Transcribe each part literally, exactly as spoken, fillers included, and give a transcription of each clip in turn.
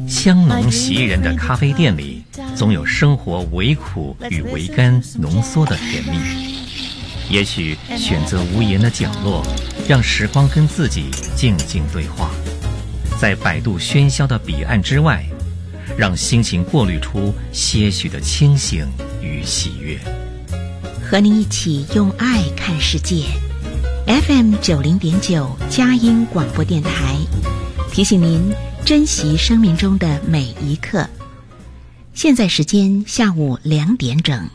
香浓袭人的咖啡店里，总有生活微苦与微甘浓缩的甜蜜。也许选择无言的角落，让时光跟自己静静对话，在百度喧嚣的彼岸之外，让心情过滤出些许的清醒与喜悦。 和你一起用爱看世界。 F M 九零点九佳音广播电台，提醒您珍惜生命中的每一刻。现在时间下午两点整。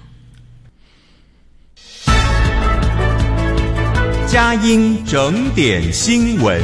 佳音整点新闻。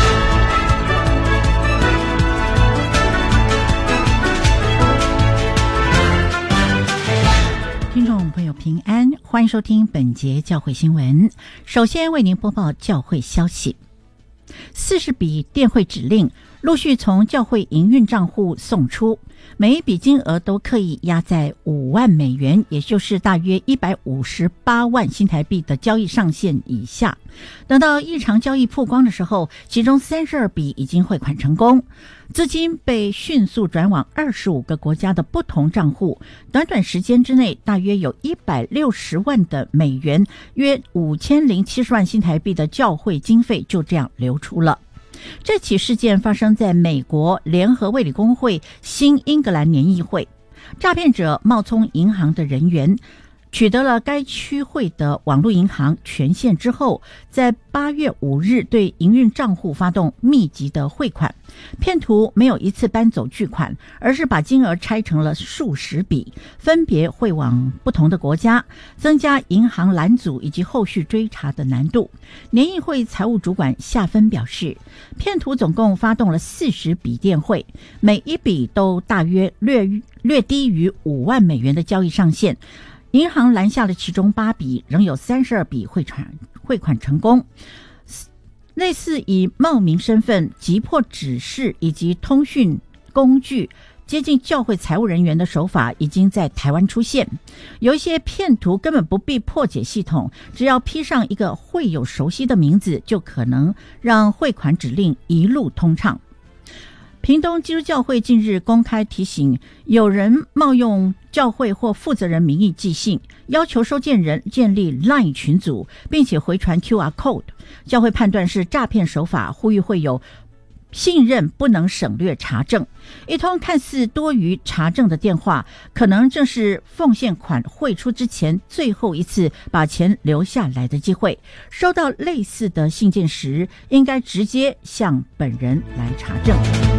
听众朋友平安，欢迎收听本节教会新闻。首先为您播报教会消息：四十笔电汇指令陆续从教会营运账户送出，每一笔金额都刻意压在五万美元，也就是大约一百五十八万新台币的交易上限以下。等到异常交易曝光的时候，其中三十二笔已经汇款成功，资金被迅速转往二十五个国家的不同账户，短短时间之内，大约有一百六十万的美元，约五千零七十万新台币的教会经费就这样流出了。这起事件发生在美国联合卫理公会新英格兰年议会，诈骗者冒充银行的人员，取得了该区会的网络银行权限之后，在八月五日对营运账户发动密集的汇款。骗徒没有一次搬走巨款，而是把金额拆成了数十笔，分别汇往不同的国家，增加银行拦阻以及后续追查的难度。联谊会财务主管夏芬表示，骗徒总共发动了四十笔电汇，每一笔都大约略略低于五万美元的交易上限。银行拦下了其中八笔，仍有三十二笔汇款汇款成功。类似以冒名身份、急迫指示以及通讯工具接近教会财务人员的手法已经在台湾出现。有一些骗徒根本不必破解系统，只要披上一个会友熟悉的名字，就可能让汇款指令一路通畅。屏东基督教会近日公开提醒，有人冒用教会或负责人名义寄信，要求收件人建立 LINE 群组，并且回传 Q R code。教会判断是诈骗手法，呼吁会友信任不能省略查证。一通看似多余查证的电话，可能正是奉献款汇出之前最后一次把钱留下来的机会。收到类似的信件时，应该直接向本人来查证。